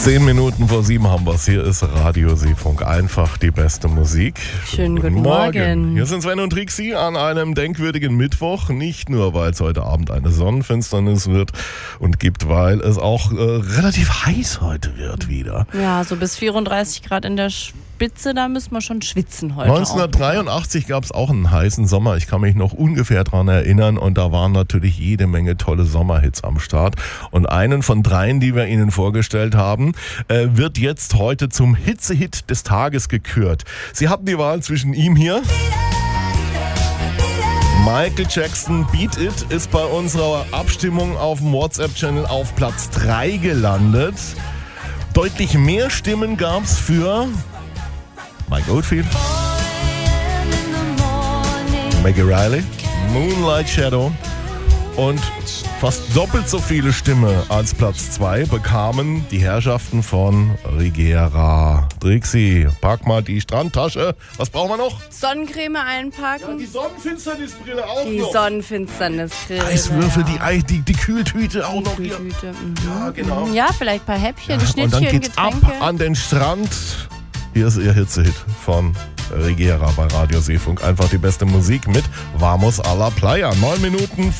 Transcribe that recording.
10 Minuten vor 7 haben wir es. Hier ist Radio Seefunk. Einfach die beste Musik. Schönen guten Morgen. Hier sind Sven und Trixi an einem denkwürdigen Mittwoch. Nicht nur, weil es heute Abend eine Sonnenfinsternis wird und gibt, weil es auch relativ heiß heute wird wieder. Ja, so bis 34 Grad in der Spitze, da müssen wir schon schwitzen heute. 1983 gab es auch einen heißen Sommer. Ich kann mich noch ungefähr daran erinnern. Und da waren natürlich jede Menge tolle Sommerhits am Start. Und einen von dreien, die wir Ihnen vorgestellt haben, wird jetzt heute zum Hitzehit des Tages gekürt. Sie hatten die Wahl zwischen ihm hier. Michael Jackson, Beat It, ist bei unserer Abstimmung auf dem WhatsApp-Channel auf Platz 3 gelandet. Deutlich mehr Stimmen gab es für Mike Oldfield, Maggie Riley, Moonlight Shadow. Und fast doppelt so viele Stimmen als Platz 2 bekamen die Herrschaften von Rigera. Trixi, pack mal die Strandtasche. Was brauchen wir noch? Sonnencreme einpacken. Ja, die Sonnenfinsternisbrille auch Die noch. Sonnenfinsternisbrille. Eiswürfel, die Kühltüte auch noch. Die Tüte. Ja, genau. Ja, vielleicht ein paar Häppchen, Und Schnittchen, dann geht's Getränke. ab an den Strand. Hier ist Ihr Hitzehit von Rigera bei Radio Seefunk. Einfach die beste Musik mit Vamos a la Playa. 9 Minuten